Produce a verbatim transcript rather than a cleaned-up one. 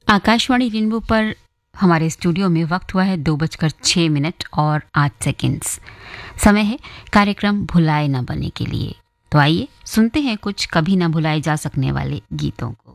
Akashvani rainbow पर हमारे studio में वक्त हुआ है दो बजकर छः मिनट और आठ सेकंड्स। समय है कार्यक्रम भुलाए न बने के लिए। तो आइए सुनते हैं कुछ कभी न भुलाए जा सकने वाले गीतों को।